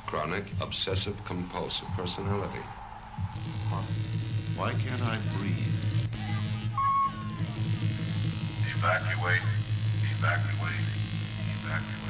Chronic obsessive compulsive personality. Why can't I breathe? Evacuate. Evacuate. Evacuate.